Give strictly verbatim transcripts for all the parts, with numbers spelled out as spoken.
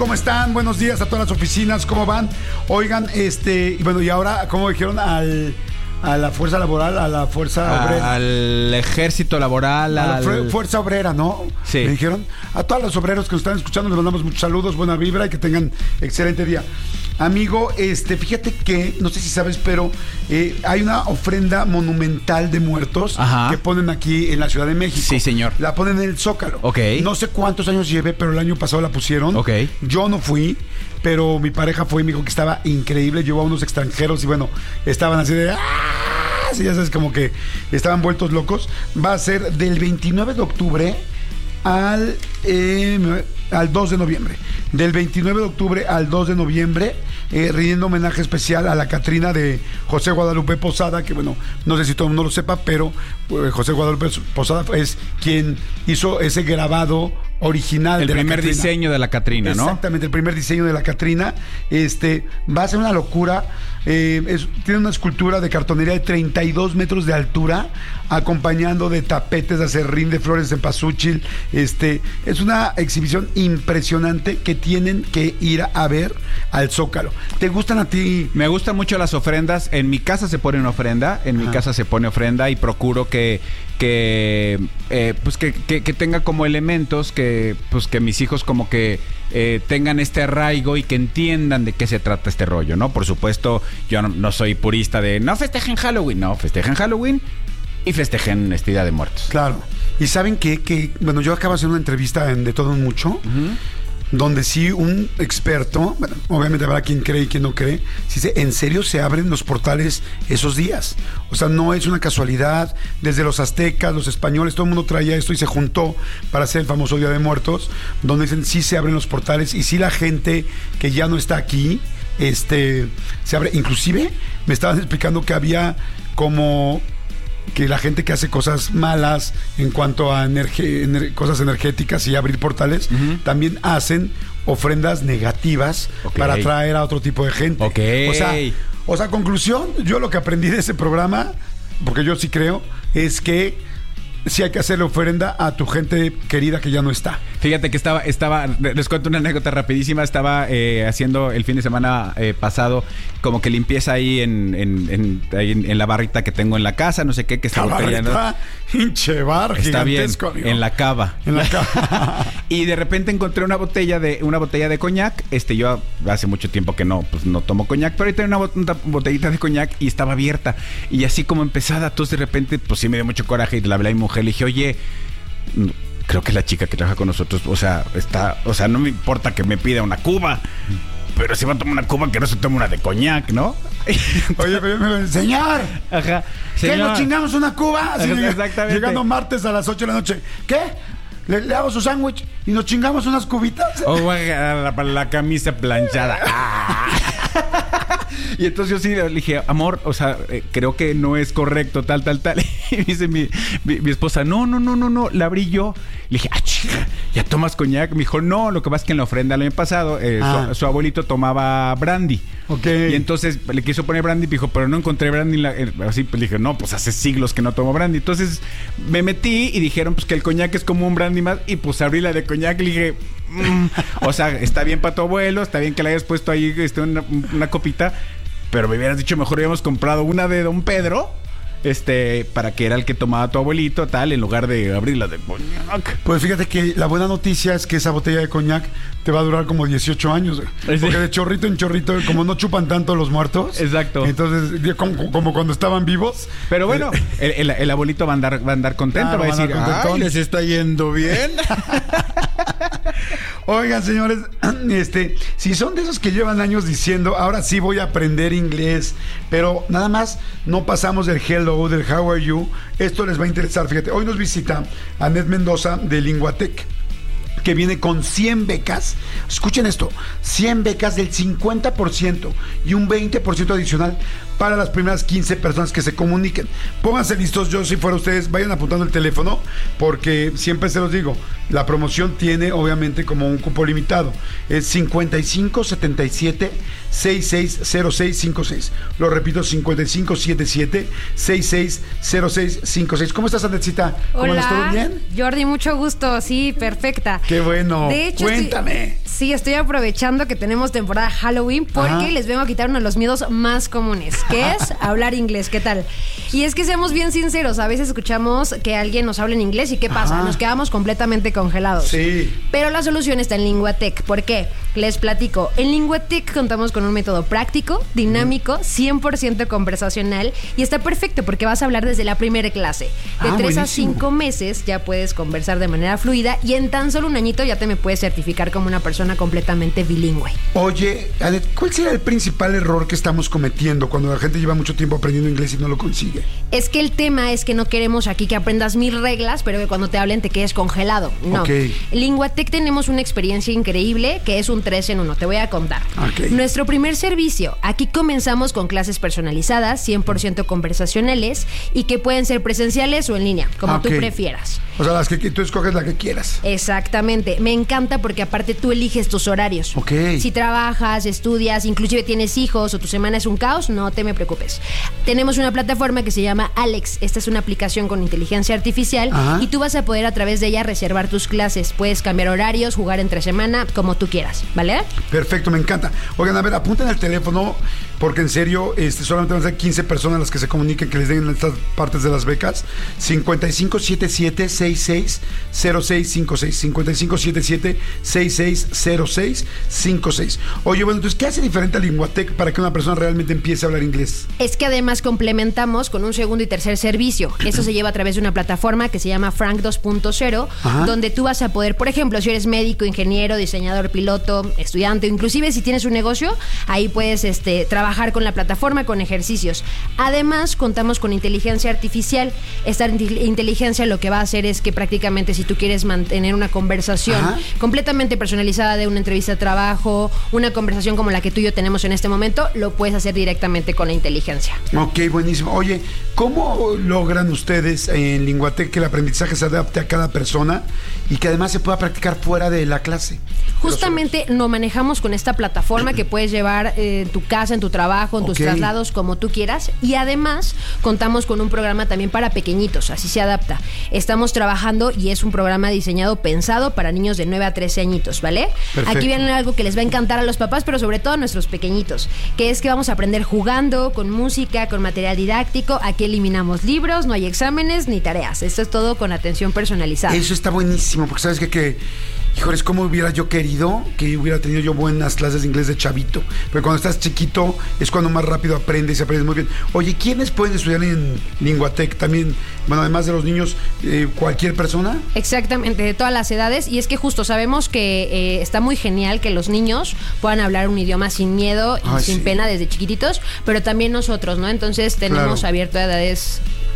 ¿Cómo están? Buenos días a todas las oficinas, ¿cómo van? Oigan, este, y bueno, y ahora, ¿cómo dijeron? Al, a la fuerza laboral, a la fuerza obrera. Al ejército laboral, a al... la fuerza obrera, ¿no? Sí. Me dijeron, a todos los obreros que nos están escuchando, les mandamos muchos saludos, buena vibra y que tengan excelente día. Amigo, este, fíjate que, no sé si sabes, pero eh, hay una ofrenda monumental de muertos. Ajá. Que ponen aquí en la Ciudad de México. Sí, señor. La ponen en el Zócalo. Ok. No sé cuántos años lleve, pero el año pasado la pusieron. Ok. Yo no fui, pero mi pareja fue y me dijo que estaba increíble. Llevó a unos extranjeros y bueno, estaban así de... ¡ah! Sí, ya sabes, como que estaban vueltos locos. Va a ser del veintinueve de octubre al, eh, al dos de noviembre. Del veintinueve de octubre al dos de noviembre, eh, rindiendo homenaje especial a la Catrina de José Guadalupe Posada, que bueno, no sé si todo el mundo lo sepa, pero eh, José Guadalupe Posada es quien hizo ese grabado original. El de primer la diseño de la Catrina, ¿no? Exactamente, el primer diseño de la Catrina. Este, va a ser una locura. Eh, es, tiene una escultura de cartonería de treinta y dos metros de altura, acompañando de tapetes de acerrín, de flores de cempasúchil. Este, es una exhibición impresionante que tienen que ir a ver al Zócalo. ¿Te gustan a ti? Me gustan mucho las ofrendas. En mi casa se pone una ofrenda. En Ajá. mi casa se pone ofrenda y procuro que que eh, pues que, que, que tenga como elementos que pues que mis hijos como que eh, tengan este arraigo y que entiendan de qué se trata este rollo, ¿no? Por supuesto, yo no, no soy purista de no festejen Halloween, no, festejen Halloween y festejen este Día de Muertos. Claro. Y ¿saben qué? Que, bueno, yo acabo de hacer una entrevista en De Todo Mucho, uh-huh. donde sí un experto, bueno, obviamente habrá quien cree y quien no cree, si dice, en serio se abren los portales esos días. O sea, no es una casualidad. Desde los aztecas, los españoles, todo el mundo traía esto y se juntó para hacer el famoso Día de Muertos, donde dicen, sí se abren los portales y sí la gente que ya no está aquí, este, se abre. Inclusive me estaban explicando que había como... que la gente que hace cosas malas en cuanto a energe, ener, cosas energéticas y abrir portales, uh-huh. también hacen ofrendas negativas okay. para atraer a otro tipo de gente. Okay. O sea, o sea, conclusión, yo lo que aprendí de ese programa, porque yo sí creo, es que sí hay que hacerle ofrenda a tu gente querida que ya no está. Fíjate que estaba, estaba les cuento una anécdota rapidísima. Estaba eh, haciendo el fin de semana eh, pasado como que limpieza ahí en, en, en, ahí en, en la barrita que tengo en la casa, no sé qué, que está botellando. Hinche bar está bien, amigo. En la cava. En la cava. Y de repente encontré una botella de una botella de coñac. Este, yo hace mucho tiempo que no, pues no tomo coñac, pero ahorita hay una, bot- una botellita de coñac y estaba abierta. Y así como empezada, entonces de repente, pues sí me dio mucho coraje y la hablé a mi mujer, le dije, oye, creo que la chica que trabaja con nosotros, o sea, está, o sea, no me importa que me pida una cuba, pero si va a tomar una cuba, que no se tome una de coñac, ¿no? Oye, pero, señor, Ajá. ¿qué? Señor. ¿Nos chingamos una cuba? Así Ajá, lleg- exactamente. Llegando martes a las ocho de la noche. ¿Qué? Le, le hago su sándwich y nos chingamos unas cubitas. O voy a agarrar la, la camisa planchada. Y entonces yo sí le dije, amor, o sea, eh, creo que no es correcto, tal, tal, tal. Y me dice mi, mi, mi esposa, no, no, no, no, no, la abrí yo. Le dije, ah, chica, ¿ya tomas coñac? Me dijo, no, lo que pasa es que en la ofrenda el año pasado eh, ah. su, su abuelito tomaba brandy. Ok. Y entonces le quiso poner brandy y dijo, pero no encontré brandy. En la, eh, así, pues le dije, no, pues hace siglos que no tomo brandy. Entonces me metí y dijeron, pues que el coñac es como un brandy más. Y pues abrí la de coñac y le dije, mm, o sea, está bien para tu abuelo, está bien que le hayas puesto ahí este, una, una copita, pero me hubieras dicho, mejor habíamos comprado una de Don Pedro, este, para que era el que tomaba tu abuelito, tal, en lugar de abrirla de coñac. Pues fíjate que la buena noticia es que esa botella de coñac te va a durar como dieciocho años. ¿Sí? Porque de chorrito en chorrito, como no chupan tanto los muertos. Exacto. Entonces, como, como cuando estaban vivos. Pero bueno, el, el, el abuelito va a andar, va a andar contento, claro, va a decir, ay, les está yendo bien. Oigan, señores, este, si son de esos que llevan años diciendo, ahora sí voy a aprender inglés, pero nada más no pasamos del hello, del how are you, esto les va a interesar. Fíjate, hoy nos visita Anet Mendoza de Linguatec, que viene con cien becas. Escuchen esto, cien becas del cincuenta por ciento y un veinte por ciento adicional para las primeras quince personas que se comuniquen. Pónganse listos, yo si fuera ustedes, vayan apuntando el teléfono, porque siempre se los digo, la promoción tiene obviamente como un cupo limitado. Es cincuenta y cinco setenta y siete sesenta y seis cero seis cincuenta y seis. Lo repito, cincuenta y cinco setenta y siete sesenta y seis cero seis cincuenta y seis. ¿Cómo estás, Andresita? ¿Cómo Hola, estás? ¿Todo bien? Jordi, mucho gusto. Sí, perfecta. Qué bueno. De hecho, cuéntame. Estoy, sí, estoy aprovechando que tenemos temporada Halloween porque Ajá. les vengo a quitar uno de los miedos más comunes, que es hablar inglés. ¿Qué tal? Y es que seamos bien sinceros, a veces escuchamos que alguien nos habla en inglés y ¿qué pasa? Ajá. Nos quedamos completamente congelados. Sí. Pero la solución está en Linguatec. ¿Por qué? Les platico. En Linguatec contamos con un método práctico, dinámico, cien por ciento conversacional y está perfecto porque vas a hablar desde la primera clase. De ah, tres buenísimo. a cinco meses ya puedes conversar de manera fluida y en tan solo un añito ya te me puedes certificar como una persona completamente bilingüe. Oye, Anet, ¿cuál será el principal error que estamos cometiendo cuando la gente lleva mucho tiempo aprendiendo inglés y no lo consigue? Es que el tema es que no queremos aquí que aprendas mil reglas, pero que cuando te hablen te quedes congelado. No. Okay. Linguatec tenemos una experiencia increíble que es un tres en uno. Te voy a contar. Okay. Nuestro primer servicio. Aquí comenzamos con clases personalizadas, cien por ciento conversacionales y que pueden ser presenciales o en línea, como okay. tú prefieras. O sea, las que tú escoges la que quieras. Exactamente. Me encanta porque aparte tú eliges tus horarios. Ok. Si trabajas, estudias, inclusive tienes hijos o tu semana es un caos, no te me preocupes. Tenemos una plataforma que se llama Alex. Esta es una aplicación con inteligencia artificial. Ajá. Y tú vas a poder a través de ella reservar tus clases. Puedes cambiar horarios, jugar entre semana, como tú quieras, ¿vale? Perfecto, me encanta. Oigan, a ver, apunten el teléfono porque en serio este, solamente van a ser quince personas las que se comuniquen que les den estas partes de las becas. cincuenta y cinco setenta y siete, sesenta y seis cero seis cincuenta y seis cincuenta y cinco setenta y siete, sesenta y seis cero seis cincuenta y seis. Oye, bueno, entonces, ¿qué hace diferente a Linguatec para que una persona realmente empiece a hablar inglés? Es que además complementamos con un segundo y tercer servicio. Eso se lleva a través de una plataforma que se llama Frank dos punto cero, donde tú vas a poder, por ejemplo, si eres médico, ingeniero, diseñador, piloto, estudiante, inclusive si tienes un negocio, ahí puedes este, trabajar con la plataforma, con ejercicios. Además, contamos con inteligencia artificial. Esta inteligencia lo que va a hacer es que prácticamente si tú quieres mantener una conversación Ajá. completamente personalizada de una entrevista de trabajo, una conversación como la que tú y yo tenemos en este momento, lo puedes hacer directamente con la inteligencia. Ok, buenísimo. Oye, ¿cómo logran ustedes en Linguatec que el aprendizaje se adapte a cada persona y que además se pueda practicar fuera de la clase? Justamente lo manejamos con esta plataforma que puedes llevar eh, en tu casa, en tu trabajo, en tus okay. traslados, como tú quieras. Y además contamos con un programa también para pequeñitos, así se adapta. Estamos trabajando y es un programa diseñado, pensado para niños de nueve a trece añitos, ¿vale? Perfecto. Aquí viene algo que les va a encantar a los papás, pero sobre todo a nuestros pequeñitos, que es que vamos a aprender jugando, con música, con material didáctico. Aquí eliminamos libros, no hay exámenes ni tareas. Esto es todo con atención personalizada. Eso está buenísimo, porque sabes que, que híjole, es como hubiera yo querido que hubiera tenido yo buenas clases de inglés de chavito. Pero cuando estás chiquito es cuando más rápido aprendes y aprendes muy bien. Oye, ¿quiénes pueden estudiar en Linguatec? También, bueno, además de los niños, eh, ¿cualquier persona? Exactamente, de todas las edades. Y es que justo sabemos que eh, está muy genial que los niños puedan hablar un idioma sin miedo y Ay, sin sí. pena desde chiquititos, pero también nosotros, ¿no? Entonces tenemos claro. abierto a edades.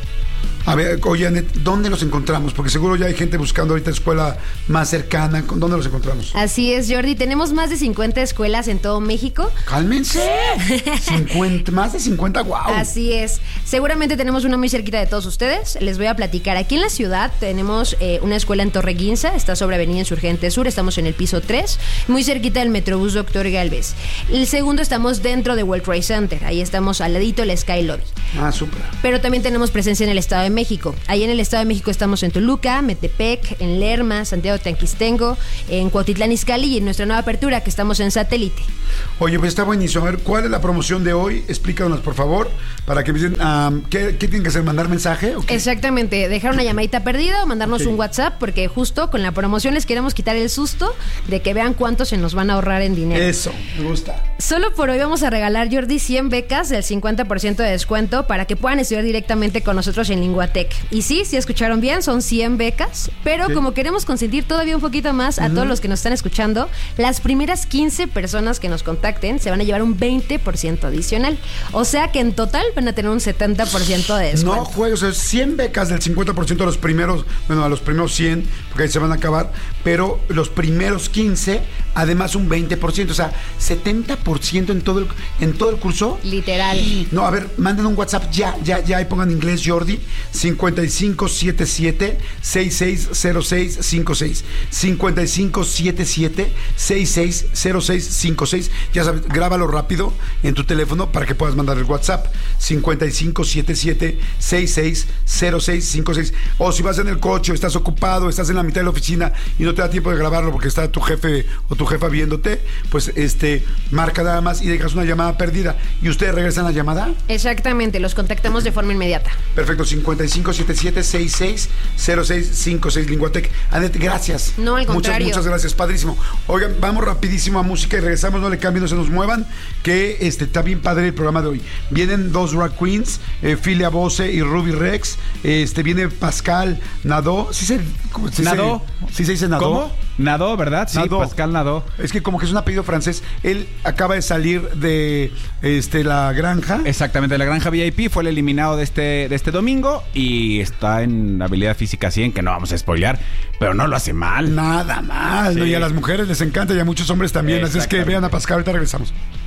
A ver, oye, Anet, ¿dónde los encontramos? Porque seguro ya hay gente buscando ahorita escuela más cercana. ¿Dónde los encontramos? Así es, Jordi. Tenemos más de cincuenta escuelas en todo México. ¡Cálmense! cincuenta, más de cincuenta, ¡wow! Así es. Seguramente tenemos una muy cerquita de todos ustedes. Les voy a platicar. Aquí en la ciudad tenemos eh, una escuela en Torreguinza. Está sobre Avenida Insurgente Sur. Estamos en el piso tres, muy cerquita del Metrobús Doctor Galvez. El segundo estamos dentro de World Trade Center. Ahí estamos al ladito del Sky Lobby. Ah, súper. Pero también tenemos presencia en el Estado de México. Ahí en el Estado de México estamos en Toluca, Metepec, en Lerma, Santiago de Teanquistengo, en Cuautitlán Izcalli y en nuestra nueva apertura que estamos en Satélite. Oye, pues está buenísimo. A ver, ¿cuál es la promoción de hoy? Explícanos, por favor, para que me dicen, um, ¿qué, ¿qué tienen que hacer? ¿Mandar mensaje? Okay. Exactamente, dejar una llamadita perdida o mandarnos okay. un WhatsApp, porque justo con la promoción les queremos quitar el susto de que vean cuánto se nos van a ahorrar en dinero. Eso, me gusta. Solo por hoy vamos a regalar, Jordi, cien becas del cincuenta por ciento de descuento para que puedan estudiar directamente con nosotros en Linguatec. Y sí, si escucharon bien, son cien becas, pero okay. como queremos consentir todavía un poquito más a uh-huh. todos los que nos están escuchando, las primeras quince personas que nos contacten se van a llevar un veinte por ciento adicional. O sea que en total van a tener un setenta por ciento de descuento. No juegos, o sea, cien becas del cincuenta por ciento a los primeros, bueno, a los primeros cien, porque ahí se van a acabar, pero los primeros quince, además un veinte por ciento, o sea, setenta por ciento en todo el, en todo el curso. Literal. No, a ver, manden un WhatsApp WhatsApp ya, ya, ya. Y pongan inglés Jordi. cincuenta y cinco setenta y siete, sesenta y seis cero seis cincuenta y seis. cincuenta y cinco setenta y siete, sesenta y seis cero seis cincuenta y seis. Ya sabes, grábalo rápido en tu teléfono para que puedas mandar el WhatsApp. cincuenta y cinco setenta y siete, sesenta y seis cero seis cincuenta y seis. O si vas en el coche, estás ocupado, estás en la mitad de la oficina y no te da tiempo de grabarlo porque está tu jefe o tu jefa viéndote, pues este marca nada más y dejas una llamada perdida. ¿Y ustedes regresan la llamada? Exactamente, los contactamos de forma inmediata. Perfecto, cincuenta y cinco setenta y siete, sesenta y seis cero seis cincuenta y seis. Linguatec. Anette, gracias. No, al contrario. Muchas, muchas gracias, padrísimo. Oigan, vamos rapidísimo a música y regresamos, no le cambien, no se nos muevan, que este está bien padre el programa de hoy. Vienen dos drag queens, eh, Filia Bose y Ruby Rex. Este viene Pascal Nadeau. ¿Sí se, sí Nadeau? Se, ¿Sí se dice Nadeau? ¿Cómo? Nadeau, ¿verdad? Sí, Nadeau. Pascal Nadeau. Es que como que es un apellido francés. Él acaba de salir de este la granja. Exactamente, la granja V I P fue el eliminado de este, de este domingo y está en habilidad física cien, que no vamos a spoilear, pero no lo hace mal. Nada mal, Sí. ¿no? Y a las mujeres les encanta y a muchos hombres también. Así es que vean a Pascal, ahorita regresamos.